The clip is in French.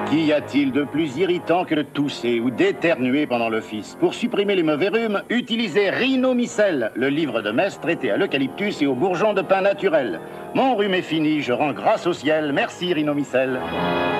Qu'y a-t-il de plus irritant que de tousser ou d'éternuer pendant l'office? Pour supprimer les mauvais rhumes, utilisez Rhinomycel, le livre de messe traité à l'eucalyptus et aux bourgeons de pin naturel. Mon rhume est fini, je rends grâce au ciel. Merci Rhinomycel.